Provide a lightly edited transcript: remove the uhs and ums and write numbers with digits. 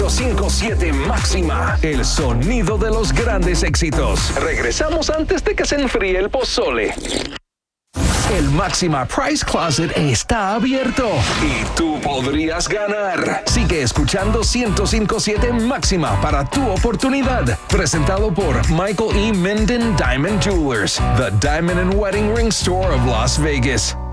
105.7 Máxima, el sonido de los grandes éxitos. Regresamos antes de que se enfríe el pozole. El Máxima Price Closet está abierto y tú podrías ganar. Sigue escuchando 105.7 Máxima para tu oportunidad. Presentado por Michael E. Minden Diamond Jewelers, the Diamond and Wedding Ring Store of Las Vegas.